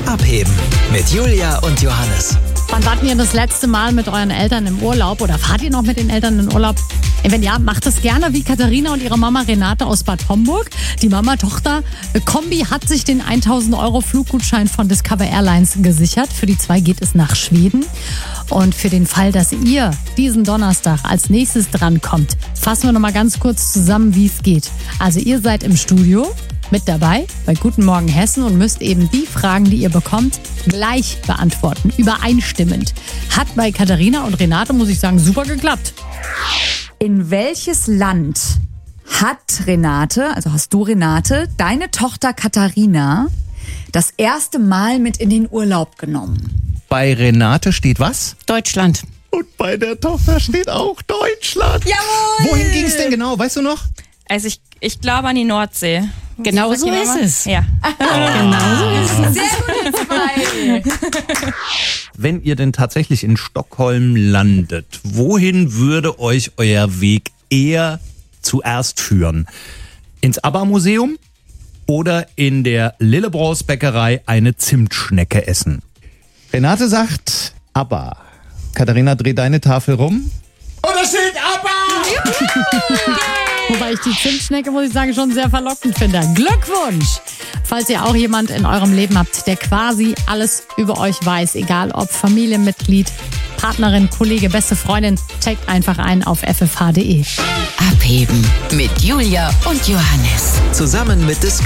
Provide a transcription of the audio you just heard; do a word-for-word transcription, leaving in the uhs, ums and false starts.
Abheben mit Julia und Johannes. Wann wart ihr das letzte Mal mit euren Eltern im Urlaub oder fahrt ihr noch mit den Eltern in Urlaub? Wenn ja, macht es gerne wie Katharina und ihre Mama Renate aus Bad Homburg. Die Mama-Tochter-Kombi hat sich den tausend Euro Fluggutschein von Discover Airlines gesichert. Für die zwei geht es nach Schweden. Und für den Fall, dass ihr diesen Donnerstag als nächstes drankommt, fassen wir nochmal ganz kurz zusammen, wie es geht. Also ihr seid im Studio mit dabei bei Guten Morgen Hessen und müsst eben die Fragen, die ihr bekommt, gleich beantworten, übereinstimmend. Hat bei Katharina und Renate, muss ich sagen, super geklappt. In welches Land hat Renate, also hast du Renate, deine Tochter Katharina das erste Mal mit in den Urlaub genommen? Bei Renate steht was? Deutschland. Und bei der Tochter steht auch Deutschland. Jawohl! Wohin ging es denn genau? Weißt du noch? Also ich, ich glaube an die Nordsee. Genau so ist es. Ja. Genau so ist es. Sehr gut, zwei. Wenn ihr denn tatsächlich in Stockholm landet, wohin würde euch euer Weg eher zuerst führen? Ins ABBA-Museum oder in der Lillebrows Bäckerei eine Zimtschnecke essen? Renate sagt ABBA. Katharina, dreh deine Tafel rum. Und da steht ABBA! Wobei ich die Zimtschnecke, muss ich sagen, schon sehr verlockend finde. Glückwunsch! Falls ihr auch jemand in eurem Leben habt, der quasi alles über euch weiß, egal ob Familienmitglied, Partnerin, Kollege, beste Freundin, checkt einfach ein auf f f h punkt d e. Abheben mit Julia und Johannes. Zusammen mit Discover.